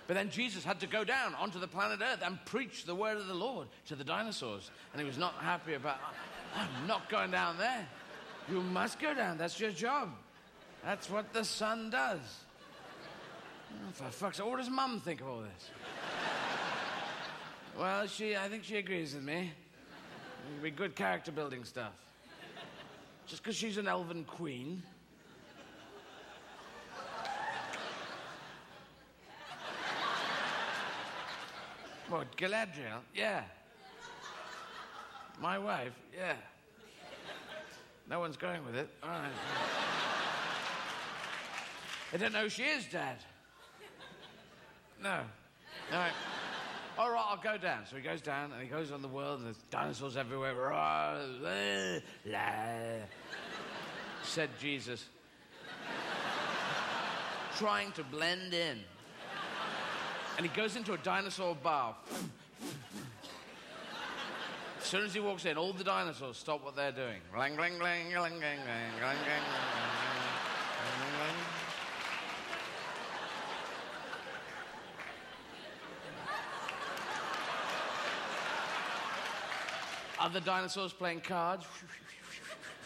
But then Jesus had to go down onto the planet Earth and preach the word of the Lord to the dinosaurs. And he was not happy about, I'm not going down there. You must go down. That's your job. That's what the son does. Oh, for fuck's sake, what does Mum think of all this? Well, I think she agrees with me. It'll be good character building stuff. Just because she's an elven queen. What, Galadriel? Yeah. My wife? Yeah. No one's going with it. All right. I don't know who she is, Dad. No. All right. All right, I'll go down. So he goes down, and he goes on the world, and there's dinosaurs everywhere. Said Jesus. Trying to blend in. And he goes into a dinosaur bar. As soon as he walks in, all the dinosaurs stop what they're doing. Glang, glang, glang, glang, glang, glang, glang, glang, glang. Other dinosaurs playing cards.